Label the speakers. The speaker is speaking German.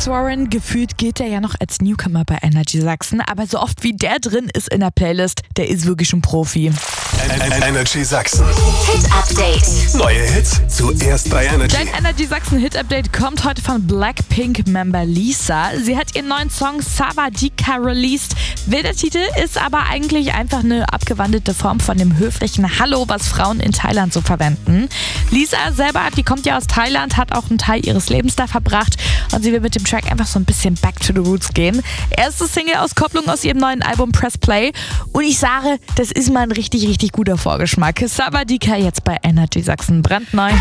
Speaker 1: Alex Warren, gefühlt gilt er ja noch als Newcomer bei Energy Sachsen, aber so oft wie der drin ist in der Playlist, der ist wirklich ein Profi.
Speaker 2: Energy Sachsen.
Speaker 3: Hit Update.
Speaker 2: Neue Hits zuerst bei Energy.
Speaker 1: Dein Energy Sachsen Hit Update kommt heute von Blackpink-Member Lisa. Sie hat ihren neuen Song Savadika released. Wilder Titel ist aber eigentlich einfach eine abgewandelte Form von dem höflichen Hallo, was Frauen in Thailand so verwenden. Lisa selber, die kommt ja aus Thailand, hat auch einen Teil ihres Lebens da verbracht und sie will mit dem Track einfach so ein bisschen back to the roots gehen. Erste Single-Auskopplung aus ihrem neuen Album Press Play und ich sage, das ist mal ein richtig guter Vorgeschmack. Savadika jetzt bei Energy Sachsen brandneu.